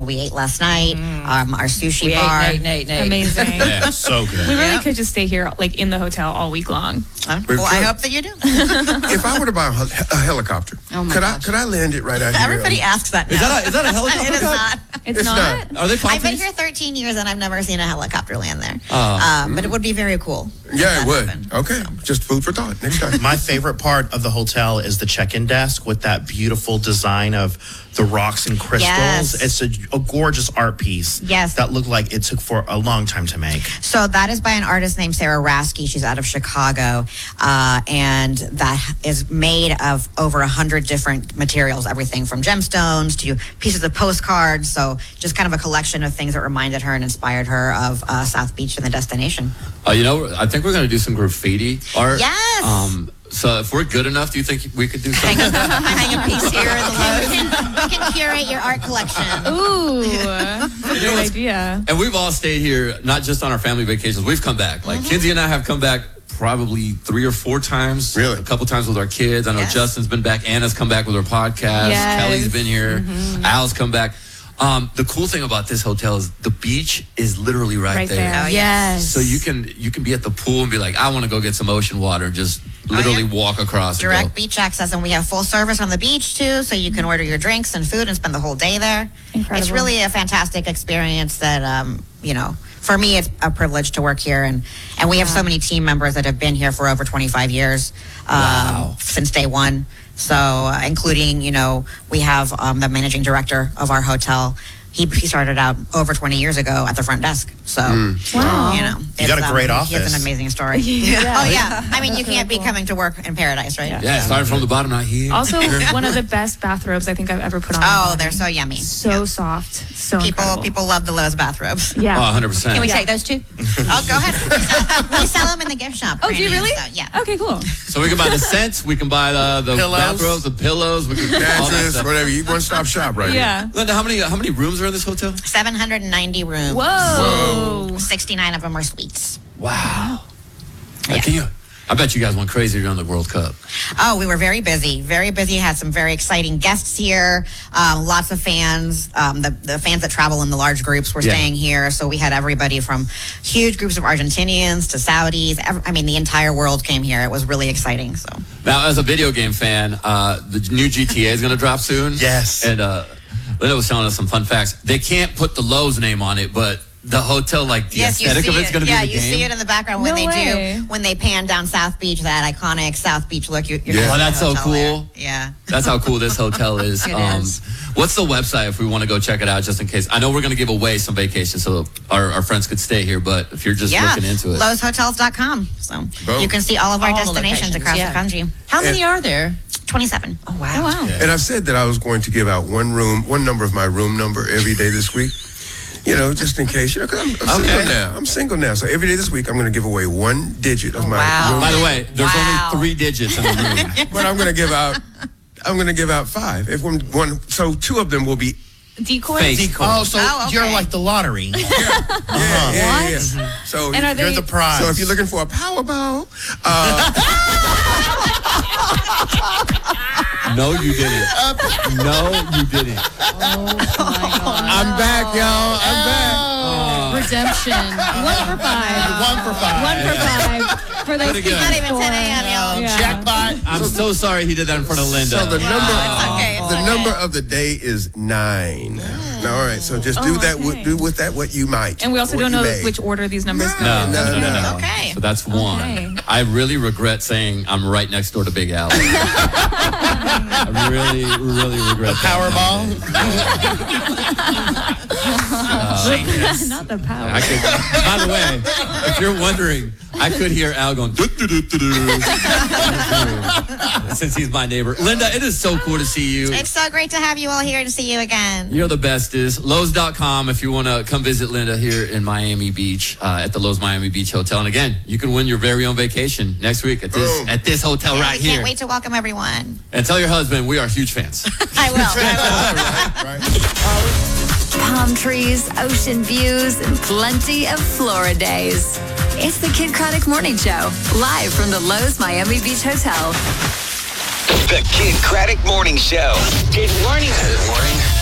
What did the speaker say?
we ate last night. Our sushi bar. Nate. Amazing. Yeah, so good. We really could just stay here, like in the hotel all week long. Well, I hope that you do. If I were to buy a helicopter, could I land it right out here? Everybody asks that now. Is that a helicopter? It is not. It's not? Are they I've been Pontius? here 13 years and I've never seen a helicopter land there. But it would be very cool. Yeah, if it that would. happened. Okay, just food for thought. Next time. My favorite part of the hotel is the check-in desk with that beautiful design of the rocks and crystals. Yes. It's a gorgeous art piece. Yes. That looked like it took for a long time to make. So that is by an artist named Sarah Rasky. She's out of Chicago. And that is made of over 100 different materials, everything from gemstones to pieces of postcards. So just kind of a collection of things that reminded her and inspired her of South Beach and the destination. I think we're going to do some graffiti art. Yes. So if we're good enough, do you think we could do something? Hang a piece here in the Lowe's. You can curate your art collection. Ooh, great idea. And we've all stayed here, not just on our family vacations. We've come back. Like Kinsey and I have come back probably 3 or 4 times. Really? A couple times with our kids. I know Yes. Justin's been back. Anna's come back with her podcast. Yes. Kelly's been here. Al's come back. The cool thing about this hotel is the beach is literally right there. Oh, yes. So you can be at the pool and be like, I want to go get some ocean water and just literally walk across. Direct and go. beach access, and we have full service on the beach too, so you can order your drinks and food and spend the whole day there. Incredible. It's really a fantastic experience that for me it's a privilege to work here, and we have so many team members that have been here for over 25 years since day one. So including we have the managing director of our hotel. He started out over 20 years ago at the front desk. So, Wow. You got a great He office. has an amazing story. Yeah. Oh, yeah. I mean, you can't be coming to work in paradise, right? Yeah, starting from the bottom, not here. Also, one of the best bathrobes I think I've ever put on. Oh, they're so yummy. so soft, so incredible. People love the Lowe's bathrobes. Yeah. Oh, 100%. Can we take those too? Oh, go ahead. We sell them in the gift shop. Oh, do you really? So, yeah. Okay, cool. So we can buy the scents, we can buy the Pillows. bathrobes, the pillows, we can all that Mattress, stuff. whatever. You one-stop shop right here. Yeah. Linda, how many rooms are in this hotel? 790 rooms. Whoa. 69 of them are suites. Wow. I bet you guys went crazy during the World Cup. Oh, we were very busy. Very busy. Had some very exciting guests here. Lots of fans. The fans that travel in the large groups were staying here. So we had everybody from huge groups of Argentinians to Saudis. The entire world came here. It was really exciting. So Now, as a video game fan, the new GTA is going to drop soon. Yes. And Linda was telling us some fun facts. They can't put the Lowe's name on it, but the hotel, like the aesthetic of it's going to be in the game. Yeah, you see it in the background when No way. when they pan down South Beach, that iconic South Beach look. You're Yeah. Oh, that's so hotel there. cool. Yeah. That's how cool this hotel is. It is. What's the website if we want to go check it out, just in case? I know we're going to give away some vacations so our friends could stay here, but if you're just looking into it. Lowe'sHotels.com. So Boom. you can see all of our All the destinations locations, across yeah. the country. How many are there? 27. Oh, wow. And I've said that I was going to give out one number of my room number every day this week. Just in case. 'Cause I'm single now. I'm single now. So every day this week, I'm going to give away 1 digit of my room. By the way, there's Wow. only 3 digits in the room. But I'm going to give out 5. If one, so 2 of them will be. Decoy. Fake. Oh, so okay. you're like the lottery. Yeah. So And are they? You're the prize. So if you're looking for a Powerball, No, you didn't. No, you didn't. I'm back, y'all. I'm back. Redemption. 1 for 5. 1 for 5. 1 for 5 for those Pretty good. people. Not even 10 a.m. y'all. Yeah. Jackpot. I'm so sorry he did that in front of Linda. So the number, okay, it's the okay. number of the day is 9. All right. So just do that. okay. Do with that what you might. And we also what don't you know may. which order these numbers go. No. Okay. So that's 1. Okay. I really regret saying I'm right next door to Big Al. I really, really regret that. Powerball. Not the power. By the way, if you're wondering, I could hear Al going, "Do-do-do-do-do." Since he's my neighbor. Linda, it is so cool to see you. It's so great to have you all here and see you again. You're the bestest. Lowe's.com if you want to come visit Linda here in Miami Beach at the Lowe's Miami Beach Hotel. And again, you can win your very own vacation next week at this hotel Yeah, right we here. can't wait to welcome everyone. And tell your husband we are huge fans. I will. Palm trees, ocean views, and plenty of Flora days. It's the Kid Craddock Morning Show, live from the Lowe's Miami Beach Hotel. The Kid Craddock Morning Show. Good morning. Good morning.